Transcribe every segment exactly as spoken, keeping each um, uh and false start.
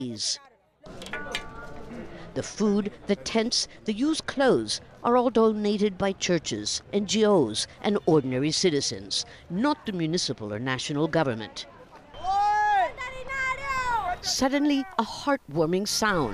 The food, the tents, the used clothes are all donated by churches, N G Os, and ordinary citizens, not the municipal or national government. Suddenly, a heartwarming sound.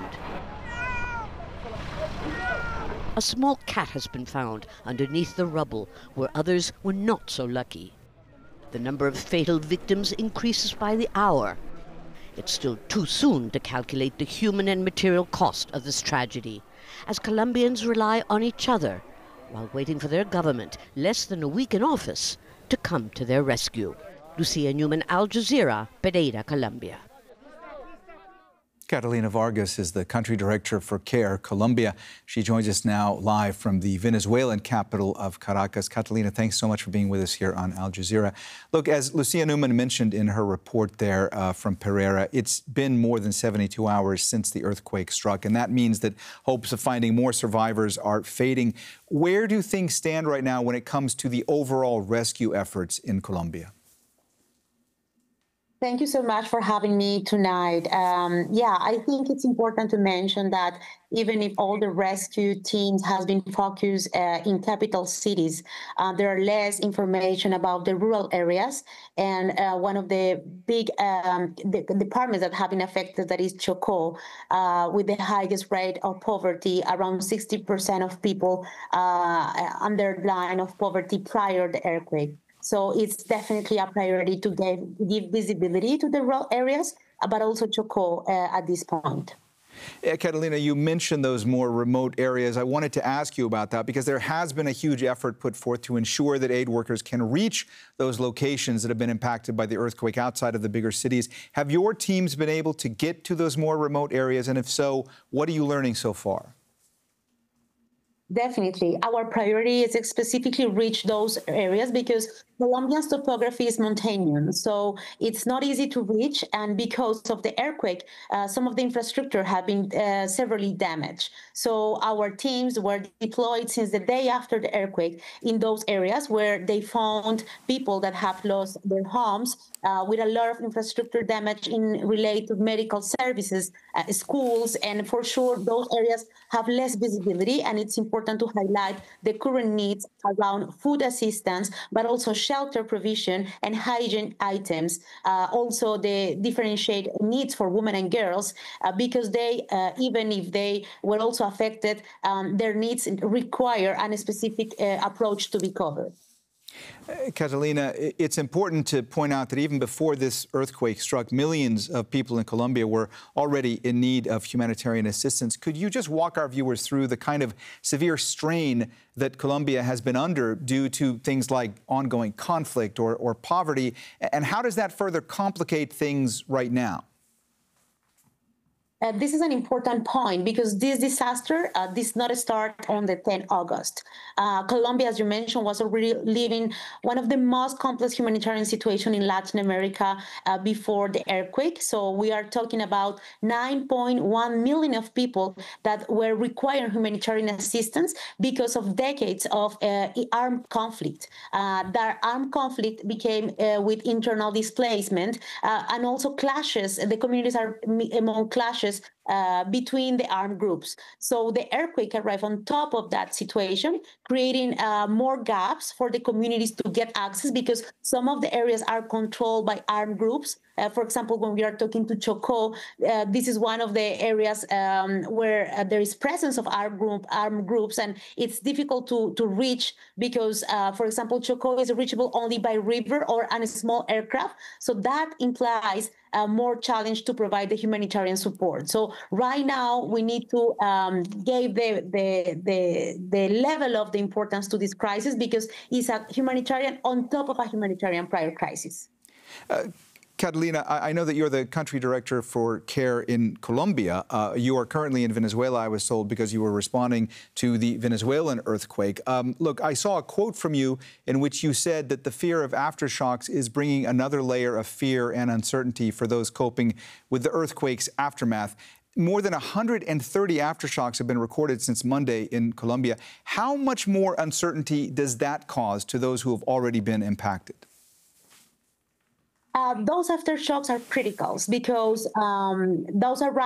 A small cat has been found underneath the rubble, where others were not so lucky. The number of fatal victims increases by the hour. It's still too soon to calculate the human and material cost of this tragedy, as Colombians rely on each other while waiting for their government, less than a week in office, to come to their rescue. Lucia Newman, Al Jazeera, Pereira, Colombia. Catalina Vargas is the country director for CARE Colombia. She joins us now live from the Venezuelan capital of Caracas. Catalina, thanks so much for being with us here on Al Jazeera. Look, as Lucia Newman mentioned in her report there uh, from Pereira, it's been more than seventy-two hours since the earthquake struck, and that means that hopes of finding more survivors are fading. Where do things stand right now when it comes to the overall rescue efforts in Colombia? Thank you so much for having me tonight. Um, yeah, I think it's important to mention that even if all the rescue teams has been focused uh, in capital cities, uh, there are less information about the rural areas. And uh, one of the big um, the, the departments that have been affected, that is Chocó, uh, with the highest rate of poverty, around sixty percent of people uh, under the line of poverty prior to the earthquake. So it's definitely a priority to give, give visibility to the rural areas, but also Chocó uh, at this point. Uh, Catalina, you mentioned those more remote areas. I wanted to ask you about that because there has been a huge effort put forth to ensure that aid workers can reach those locations that have been impacted by the earthquake outside of the bigger cities. Have your teams been able to get to those more remote areas? And if so, what are you learning so far? Definitely. Our priority is to specifically reach those areas because Colombia's topography is mountainous, so it's not easy to reach. And because of the earthquake, uh, some of the infrastructure have been uh, severely damaged. So our teams were deployed since the day after the earthquake in those areas where they found people that have lost their homes uh, with a lot of infrastructure damage in related to medical services, uh, schools, and for sure those areas have less visibility, and it's important to highlight the current needs around food assistance, but also shelter provision and hygiene items. Uh, also, the differentiate needs for women and girls, uh, because they, uh, even if they were also affected, um, their needs require a specific uh, approach to be covered. Uh, Catalina, it's important to point out that even before this earthquake struck, millions of people in Colombia were already in need of humanitarian assistance. Could you just walk our viewers through the kind of severe strain that Colombia has been under due to things like ongoing conflict or, or poverty? And how does that further complicate things right now? Uh, this is an important point because this disaster uh, did not start on the tenth of August. Uh, Colombia, as you mentioned, was already living one of the most complex humanitarian situations in Latin America uh, before the earthquake. So we are talking about nine point one million of people that were requiring humanitarian assistance because of decades of uh, armed conflict. Uh, that armed conflict became uh, with internal displacement uh, and also clashes. The communities are among clashes Uh, between the armed groups. So the earthquake arrived on top of that situation, creating uh, more gaps for the communities to get access because some of the areas are controlled by armed groups. Uh, for example, when we are talking to Chocó, uh, this is one of the areas um, where uh, there is presence of armed, group, armed groups, and it's difficult to, to reach because, uh, for example, Chocó is reachable only by river or on a small aircraft. So that implies uh, more challenge to provide the humanitarian support. So right now, we need to um, give the, the, the, the level of the importance to this crisis because it's a humanitarian on top of a humanitarian prior crisis. Uh Catalina, I know that you're the country director for CARE in Colombia. Uh, you are currently in Venezuela, I was told, because you were responding to the Venezuelan earthquake. Um, look, I saw a quote from you in which you said that the fear of aftershocks is bringing another layer of fear and uncertainty for those coping with the earthquake's aftermath. More than one hundred thirty aftershocks have been recorded since Monday in Colombia. How much more uncertainty does that cause to those who have already been impacted? Uh, those aftershocks are critical because um, those around